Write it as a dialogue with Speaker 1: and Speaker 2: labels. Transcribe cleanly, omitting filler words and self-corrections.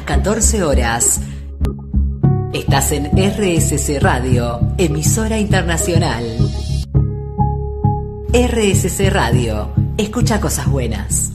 Speaker 1: 14 horas. Estás en RSC Radio, emisora internacional. RSC Radio, escucha cosas buenas.